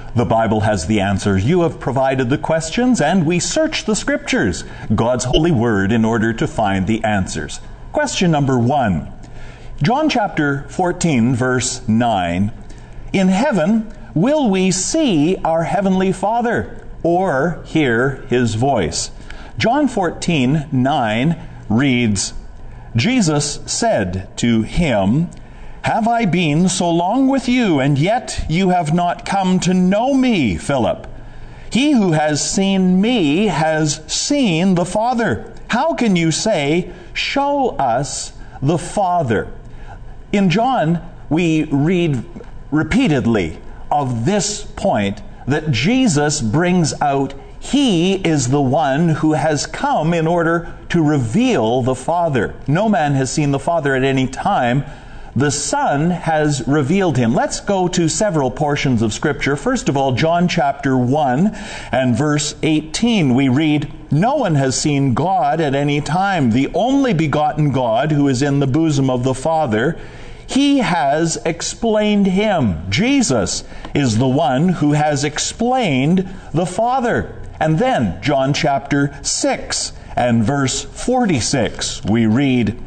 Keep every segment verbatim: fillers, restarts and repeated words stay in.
The Bible has the answers. You have provided the questions, and we search the Scriptures, God's holy word, in order to find the answers. Question number one. John chapter fourteen, verse nine. In heaven, will we see our Heavenly Father or hear His voice? John fourteen, nine reads, Jesus said to him, Have I been so long with you, and yet you have not come to know me, Philip? He who has seen me has seen the Father. How can you say, Show us the Father? In John, we read repeatedly of this point that Jesus brings out He is the one who has come in order to reveal the Father. No man has seen the Father at any time. The Son has revealed Him. Let's go to several portions of Scripture. First of all, John chapter one and verse eighteen, we read, No one has seen God at any time. The only begotten God who is in the bosom of the Father, He has explained Him. Jesus is the one who has explained the Father. And then, John chapter six and verse forty-six, we read,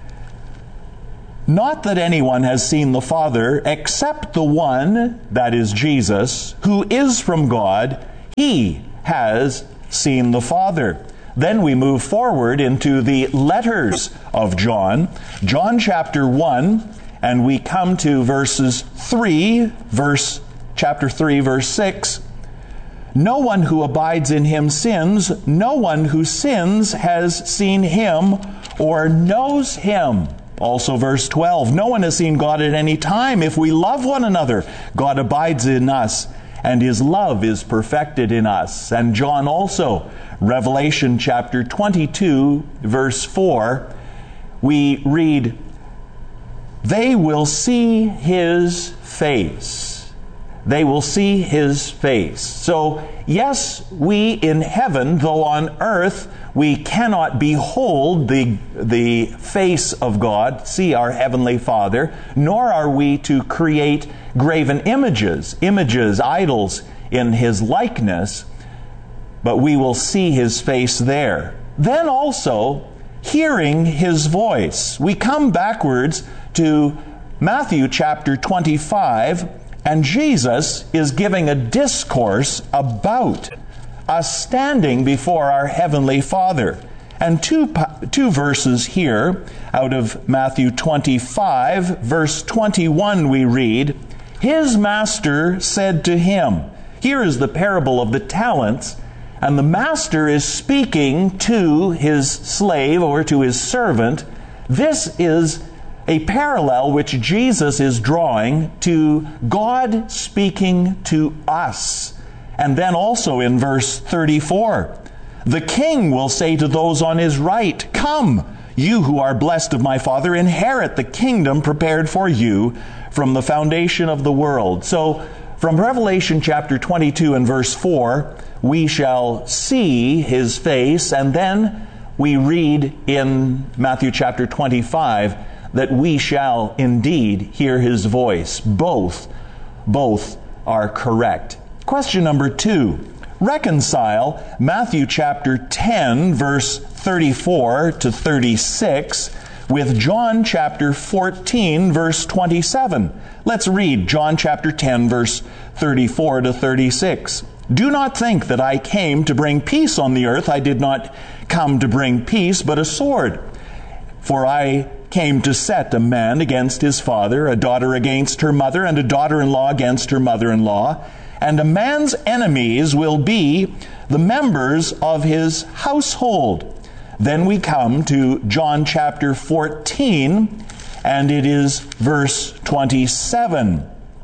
Not that anyone has seen the Father except the one, that is Jesus, who is from God. He has seen the Father. Then we move forward into the letters of John, John chapter one, and we come to verses three, verse chapter three, verse six. No one who abides in Him sins. No one who sins has seen Him or knows Him. Also verse twelve, no one has seen God at any time. If we love one another, God abides in us, and His love is perfected in us. And John also, Revelation chapter twenty-two, verse four, we read, They will see His face. They will see His face. So, yes, we in heaven, though on earth we cannot behold the, the face of God, see our Heavenly Father, nor are we to create graven images, images, idols in His likeness, but we will see His face there. Then also, hearing His voice. We come backwards to Matthew chapter twenty-five, and Jesus is giving a discourse about us standing before our Heavenly Father. And two, two verses here out of Matthew twenty-five, verse twenty-one, we read, His master said to him, here is the parable of the talents, and the master is speaking to his slave or to his servant. This is a parallel which Jesus is drawing to God speaking to us. And then also in verse thirty-four, the king will say to those on his right, Come, you who are blessed of my Father, inherit the kingdom prepared for you from the foundation of the world. So from Revelation chapter twenty-two and verse four, we shall see His face, and then we read in Matthew chapter twenty-five that we shall indeed hear His voice. Both, both are correct. Question number two. Reconcile Matthew chapter ten, verse thirty-four to thirty-six with John chapter fourteen, verse twenty-seven. Let's read John chapter ten, verse thirty-four to thirty-six. Do not think that I came to bring peace on the earth. I did not come to bring peace, but a sword. For I came to set a man against his father, a daughter against her mother, and a daughter-in-law against her mother-in-law. And a man's enemies will be the members of his household. Then we come to John chapter fourteen, and it is verse twenty-seven.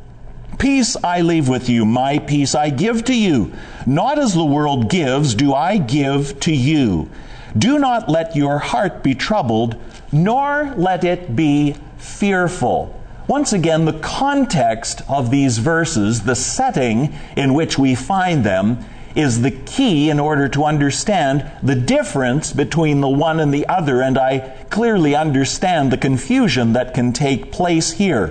Peace I leave with you, my peace I give to you. Not as the world gives, do I give to you. Do not let your heart be troubled, nor let it be fearful. Once again, the context of these verses, the setting in which we find them, is the key in order to understand the difference between the one and the other, and I clearly understand the confusion that can take place here.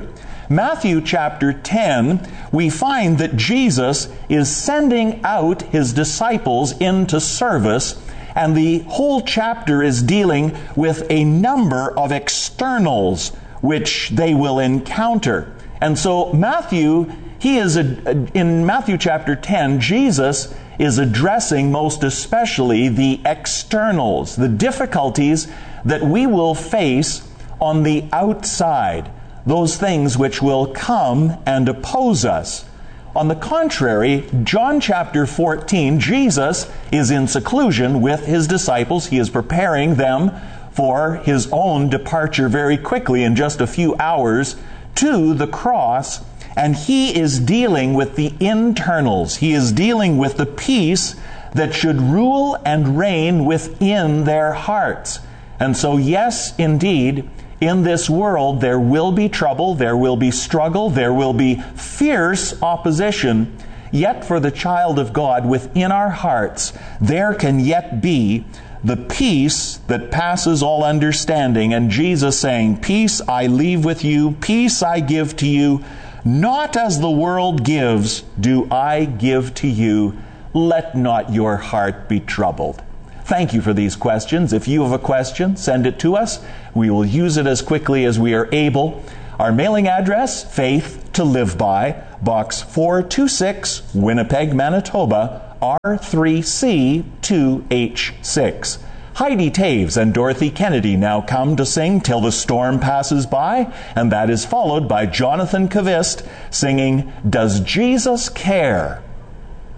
Matthew chapter ten, we find that Jesus is sending out his disciples into service, and the whole chapter is dealing with a number of externals which they will encounter. And so Matthew, he is a, in Matthew chapter ten, Jesus is addressing most especially the externals, the difficulties that we will face on the outside, those things which will come and oppose us. On the contrary, John chapter fourteen, Jesus is in seclusion with his disciples. He is preparing them for his own departure very quickly in just a few hours to the cross, and he is dealing with the internals. He is dealing with the peace that should rule and reign within their hearts. And so, yes, indeed, in this world there will be trouble, there will be struggle, there will be fierce opposition, yet for the child of God within our hearts, there can yet be the peace that passes all understanding. And Jesus saying, "Peace I leave with you, peace I give to you. Not as the world gives, do I give to you. Let not your heart be troubled." Thank you for these questions. If you have a question, send it to us. We will use it as quickly as we are able. Our mailing address, Faith to Live By, Box four two six, Winnipeg, Manitoba, R three C two H six. Heidi Taves and Dorothy Kennedy now come to sing Till the Storm Passes By, and that is followed by Jonathan Cavist singing Does Jesus Care?